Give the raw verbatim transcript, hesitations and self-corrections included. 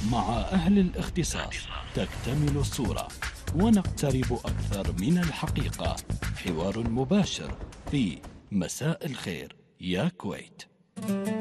مع أهل الاختصاص تكتمل الصورة ونقترب أكثر من الحقيقة. حوار مباشر في مساء الخير يا كويت.